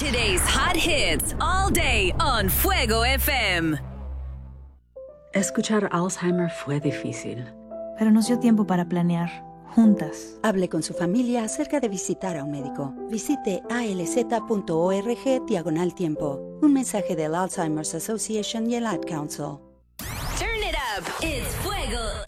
Today's hot hits all day on Fuego FM. Escuchar Alzheimer fue difícil. Pero nos dio tiempo para planear, juntas. Hable con su familia acerca de visitar a un médico. Visite alz.org/tiempo. Un mensaje del Alzheimer's Association y el Ad Council. Turn it up. It's Fuego